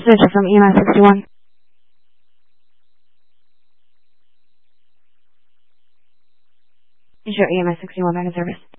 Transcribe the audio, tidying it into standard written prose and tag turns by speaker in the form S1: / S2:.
S1: Sigil from EMS 61. Is your EMS 61 back in service?